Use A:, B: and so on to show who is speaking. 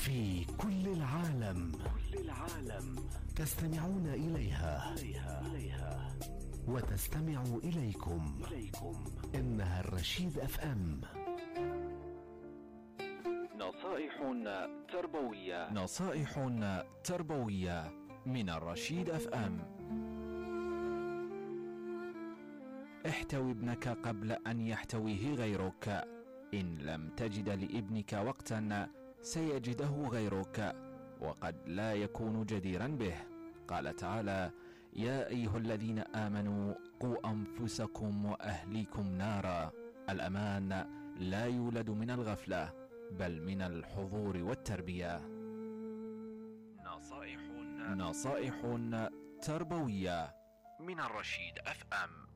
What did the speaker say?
A: في كل العالم تستمعون إليها وتستمع إليكم. إنها الرشيد FM.
B: نصائح تربوية من الرشيد FM. احتوي ابنك قبل أن يحتويه غيرك. إن لم تجد لابنك وقتا سيجده غيرك، وقد لا يكون جديرا به. قال تعالى: يا أيها الذين آمنوا قوا أنفسكم وأهليكم نارا. الأمان لا يولد من الغفلة، بل من الحضور والتربية. نصائح تربوية من الرشيد FM.